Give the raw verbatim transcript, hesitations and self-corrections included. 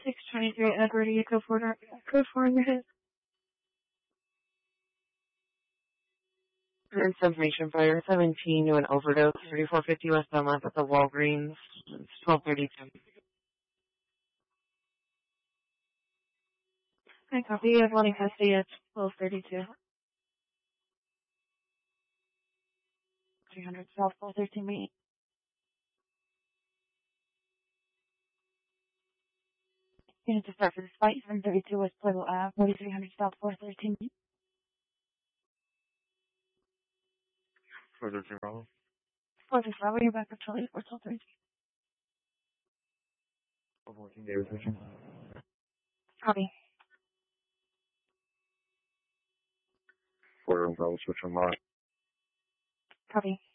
six twenty-three Edward, you go for it. Code four in your head. Current information fire seventeen to an overdose, thirty-four fifty West Dunlap at the Walgreens. It's twelve thirty-two. I copy. You have one in custody at twelve thirty-two. three hundred South twelve thirteen Main. Unit to start for this fight, seven thirty-two West Pueblo Ave, forty-three hundred South four thirteen. four thirteen Bravo. four thirteen Bravo, you're back up to eight four twelve thirteen. fourteen day reception. Copy. four Bravo, switch on lock. Copy.